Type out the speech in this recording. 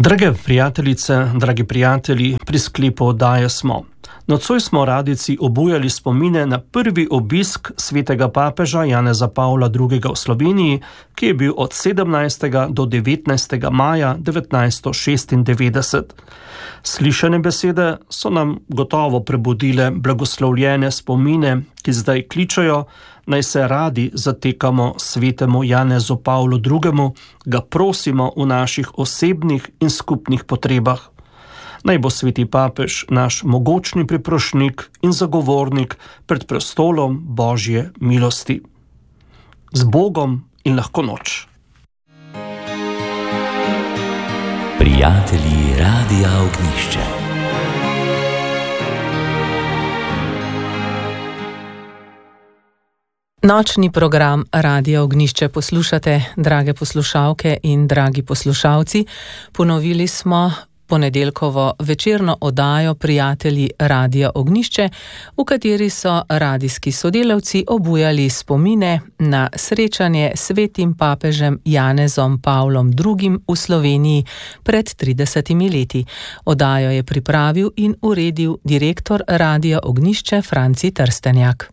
Drage prijateljice, dragi prijatelji, pri sklepu oddaje smo. Nocoj smo radijci obujali spomine na prvi obisk svetega papeža Janeza Pavla II. V Sloveniji, ki je bil od 17. do 19. maja 1996. Slišane besede so nam gotovo prebudile blagoslovljene spomine, ki zdaj kličejo, naj se radi zatekamo svetemu Janezu Pavlu II., ga prosimo v naših osebnih in skupnih potrebah. Naj bo sveti papež naš mogočni priprošnik in zagovornik pred prestolom Božje milosti. Z Bogom in lahko noč. Prijatelji Radia Ognjišče. Nočni program Radia Ognjišče poslušate, drage poslušalke in dragi poslušalci. Ponovili smo ponedeljkovo večerno oddajo Prijatelji Radia Ognjišče, v kateri so radijski sodelavci obujali spomine na srečanje s svetim papežem Janezom Pavlom II. V Sloveniji pred 30 leti. Oddajo je pripravil in uredil direktor Radia Ognjišče Franci Trstenjak.